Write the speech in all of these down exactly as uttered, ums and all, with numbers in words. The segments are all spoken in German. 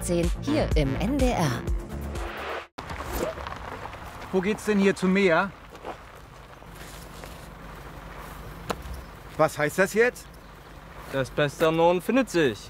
achtzehn hier im N D R. Wo geht's denn hier zum Meer? Was heißt das jetzt? Das Beste am Norden findet sich.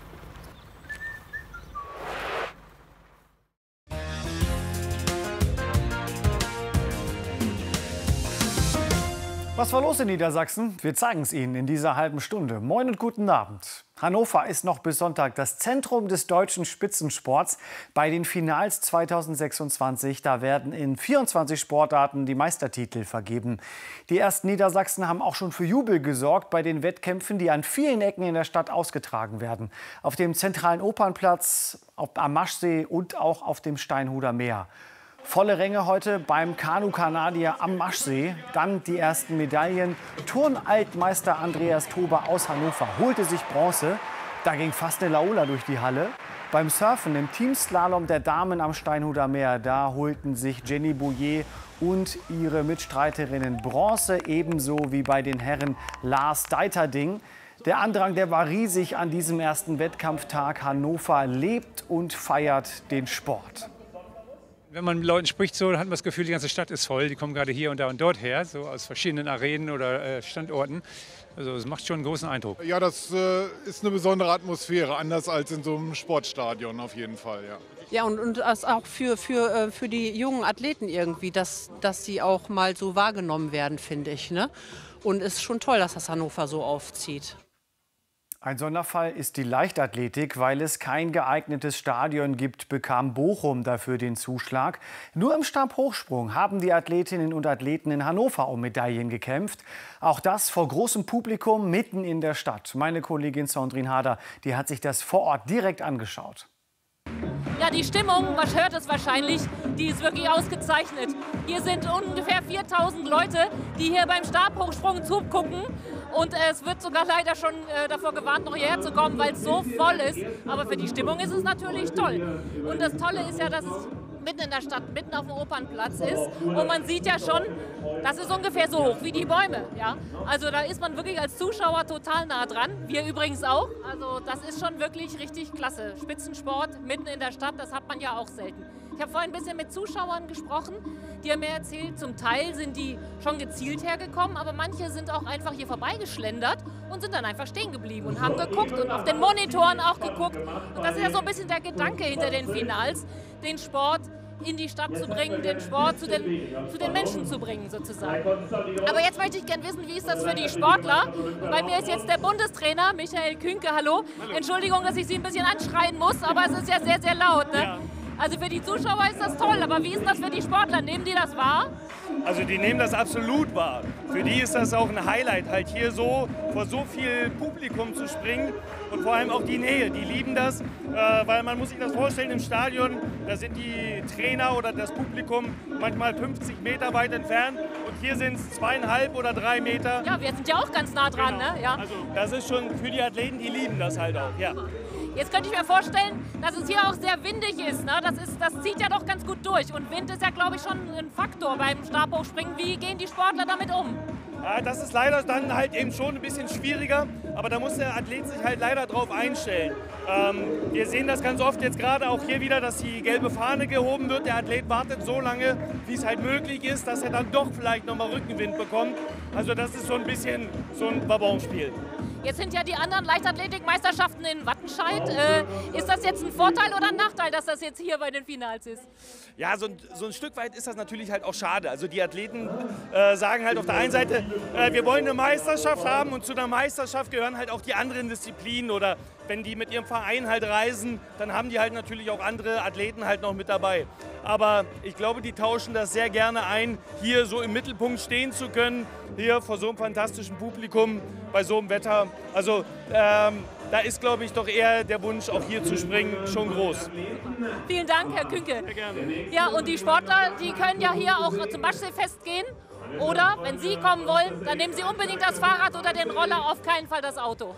Was war los in Niedersachsen? Wir zeigen es Ihnen in dieser halben Stunde. Moin und guten Abend. Hannover ist noch bis Sonntag das Zentrum des deutschen Spitzensports. Bei den Finals zweitausendsechsundzwanzig, da werden in vierundzwanzig Sportarten die Meistertitel vergeben. Die ersten Niedersachsen haben auch schon für Jubel gesorgt bei den Wettkämpfen, die an vielen Ecken in der Stadt ausgetragen werden. Auf dem zentralen Opernplatz, am Maschsee und auch auf dem Steinhuder Meer. Volle Ränge heute beim Kanu-Kanadier am Maschsee. Dann die ersten Medaillen. Turnaltmeister Andreas Tober aus Hannover holte sich Bronze. Da ging fast eine Laola durch die Halle. Beim Surfen im Teamslalom der Damen am Steinhuder Meer, da holten sich Jenny Bouillet und ihre Mitstreiterinnen Bronze, ebenso wie bei den Herren Lars Deiterding. Der Andrang, der war riesig an diesem ersten Wettkampftag. Hannover lebt und feiert den Sport. Wenn man mit Leuten spricht, so, dann hat man das Gefühl, die ganze Stadt ist voll. Die kommen gerade hier und da und dort her, so aus verschiedenen Arenen oder äh, Standorten. Also es macht schon einen großen Eindruck. Ja, das äh, ist eine besondere Atmosphäre, anders als in so einem Sportstadion auf jeden Fall. Ja, ja und, und das auch für, für, für die jungen Athleten irgendwie, dass, dass sie auch mal so wahrgenommen werden, finde ich. Ne? Und es ist schon toll, dass das Hannover so aufzieht. Ein Sonderfall ist die Leichtathletik. Weil es kein geeignetes Stadion gibt, bekam Bochum dafür den Zuschlag. Nur im Stabhochsprung haben die Athletinnen und Athleten in Hannover um Medaillen gekämpft. Auch das vor großem Publikum mitten in der Stadt. Meine Kollegin Sandrine Harder, die hat sich das vor Ort direkt angeschaut. Ja, die Stimmung, man hört es wahrscheinlich, die ist wirklich ausgezeichnet. Hier sind ungefähr viertausend Leute, die hier beim Stabhochsprung zugucken. Und äh, es wird sogar leider schon äh, davor gewarnt, noch hierher zu kommen, weil es so voll ist. Aber für die Stimmung ist es natürlich toll. Und das Tolle ist ja, dass es mitten in der Stadt, mitten auf dem Opernplatz ist. Und man sieht ja schon, das ist ungefähr so hoch wie die Bäume. Ja? Also da ist man wirklich als Zuschauer total nah dran. Wir übrigens auch. Also das ist schon wirklich richtig klasse. Spitzensport mitten in der Stadt, das hat man ja auch selten. Ich habe vorhin ein bisschen mit Zuschauern gesprochen, die haben mir erzählt, zum Teil sind die schon gezielt hergekommen, aber manche sind auch einfach hier vorbeigeschlendert und sind dann einfach stehen geblieben und haben geguckt und auf den Monitoren auch geguckt. Und das ist ja so ein bisschen der Gedanke hinter den Finals, den Sport in die Stadt zu bringen, den Sport zu den, zu den Menschen zu bringen sozusagen. Aber jetzt möchte ich gerne wissen, wie ist das für die Sportler? Und bei mir ist jetzt der Bundestrainer Michael Künke. Hallo. Entschuldigung, dass ich Sie ein bisschen anschreien muss, aber es ist ja sehr, sehr laut. Ne? Also für die Zuschauer ist das toll, aber wie ist das für die Sportler? Nehmen die das wahr? Also die nehmen das absolut wahr. Für die ist das auch ein Highlight, halt hier so vor so viel Publikum zu springen und vor allem auch die Nähe. Die lieben das, äh, weil man muss sich das vorstellen, im Stadion, da sind die Trainer oder das Publikum manchmal fünfzig Meter weit entfernt und hier sind es zweieinhalb oder drei Meter. Ja, wir sind ja auch ganz nah dran, genau. Ne? Ja. Also das ist schon für die Athleten, die lieben das halt auch, ja. Jetzt könnte ich mir vorstellen, dass es hier auch sehr windig ist. Ne? Das ist, das zieht ja doch ganz gut durch. Und Wind ist ja, glaube ich, schon ein Faktor beim Stabhochspringen. Wie gehen die Sportler damit um? Ja, das ist leider dann halt eben schon ein bisschen schwieriger. Aber da muss der Athlet sich halt leider drauf einstellen. Ähm, wir sehen das ganz oft jetzt gerade auch hier wieder, dass die gelbe Fahne gehoben wird. Der Athlet wartet so lange, wie es halt möglich ist, dass er dann doch vielleicht nochmal Rückenwind bekommt. Also das ist so ein bisschen so ein Wabonspiel. Jetzt sind ja die anderen Leichtathletikmeisterschaften in Wattenscheid. Äh, ist das jetzt ein Vorteil oder ein Nachteil, dass das jetzt hier bei den Finals ist? Ja, so ein, so ein Stück weit ist das natürlich halt auch schade. Also die Athleten äh, sagen halt auf der einen Seite, äh, wir wollen eine Meisterschaft haben und zu einer Meisterschaft gehören halt auch die anderen Disziplinen oder wenn die mit ihrem Verein halt reisen, dann haben die halt natürlich auch andere Athleten halt noch mit dabei. Aber ich glaube, die tauschen das sehr gerne ein, hier so im Mittelpunkt stehen zu können, hier vor so einem fantastischen Publikum, bei so einem Wetter. Also ähm, da ist, glaube ich, doch eher der Wunsch, auch hier zu springen, schon groß. Vielen Dank, Herr Künke. Sehr gerne. Ja, und die Sportler, die können ja hier auch zum Maschseefest gehen. Oder, wenn Sie kommen wollen, dann nehmen Sie unbedingt das Fahrrad oder den Roller, auf keinen Fall das Auto.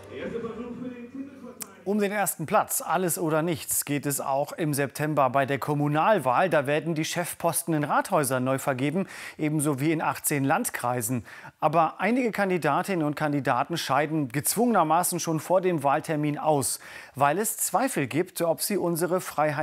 Um den ersten Platz, alles oder nichts, geht es auch im September bei der Kommunalwahl. Da werden die Chefposten in Rathäusern neu vergeben, ebenso wie in achtzehn Landkreisen. Aber einige Kandidatinnen und Kandidaten scheiden gezwungenermaßen schon vor dem Wahltermin aus, weil es Zweifel gibt, ob sie unsere Freiheit